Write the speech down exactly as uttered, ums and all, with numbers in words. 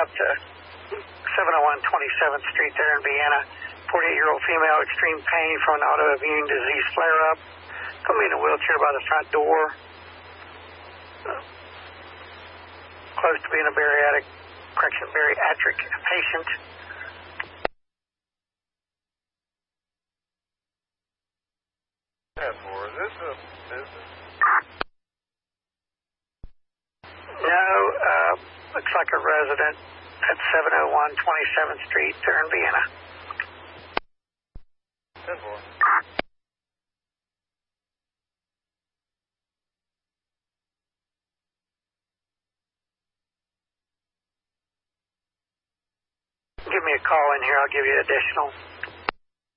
out to seven oh one twenty-seventh Street there in Vienna. forty-eight-year-old female, extreme pain from an autoimmune disease flare-up. Going to be in a wheelchair by the front door. Uh, close to being a bariatric, correction, bariatric patient. Is this a business? No, uh, looks like a resident at seven oh one twenty-seventh Street there in Vienna. ten four. Give me a call in here, I'll give you additional.